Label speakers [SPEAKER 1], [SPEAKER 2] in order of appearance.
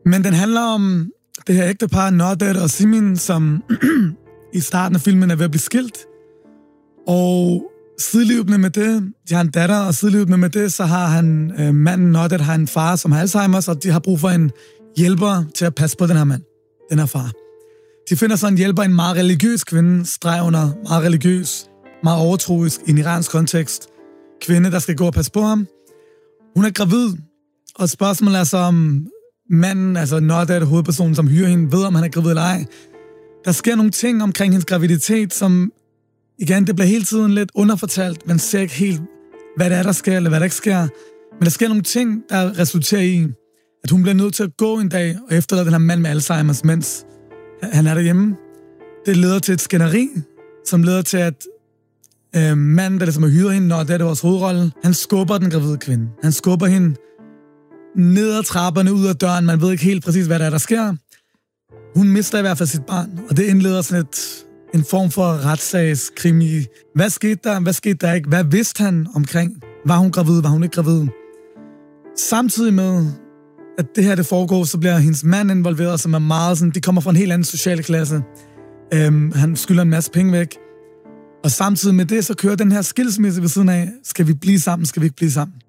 [SPEAKER 1] Men den handler om det her ægtepar, Naudert og Simin, som i starten af filmen er ved at blive skilt. Og sideløbende med det, de har en datter, og sideløbende med det, så har manden Naudert har en far, som har Alzheimer's, og de har brug for en hjælper til at passe på den her mand, den her far. De finder så en hjælper, en meget religiøs kvinde, streg under meget religiøs, meget overtroisk, i en iransk kontekst. Kvinde, der skal gå og passe på ham. Hun er gravid, og spørgsmålet er så, om manden, altså Naudert, hovedpersonen, som hyrer hende, ved, om han er gravid eller ej. Der sker nogle ting omkring hendes graviditet, som, igen, det bliver hele tiden lidt underfortalt. Man ser ikke helt, hvad det er, der sker, eller hvad der ikke sker. Men der sker nogle ting, der resulterer i, at hun bliver nødt til at gå en dag og efterlade den her mand med Alzheimer's, mens han er derhjemme. Det leder til et skænderi, som leder til, at manden, der ligesom har hyret hende, når det er vores hovedrolle, han skubber den gravide kvinde. Han skubber hende ned ad trapperne, ud af døren. Man ved ikke helt præcis, hvad der er, der sker. Hun mister i hvert fald sit barn, og det indleder sådan en form for retssagskrimi. Hvad skete der? Hvad skete der ikke? Hvad vidste han omkring? Var hun gravid? Var hun ikke gravid? Samtidig med, at det her det foregår, så bliver hendes mand involveret, som er meget sådan, de kommer fra en helt anden social klasse. Han skylder en masse penge væk. Og samtidig med det, så kører den her skilsmisse ved siden af. Skal vi blive sammen? Skal vi ikke blive sammen?